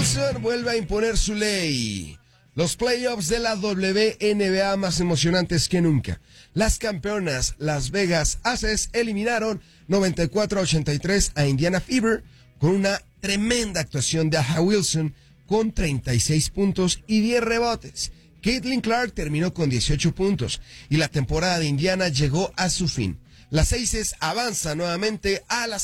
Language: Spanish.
Wilson vuelve a imponer su ley. Los playoffs de la WNBA más emocionantes que nunca. Las campeonas Las Vegas Aces eliminaron 94-83 a Indiana Fever con una tremenda actuación de A'ja Wilson con 36 puntos y 10 rebotes. Caitlin Clark terminó con 18 puntos y la temporada de Indiana llegó a su fin. Las Aces avanzan nuevamente a la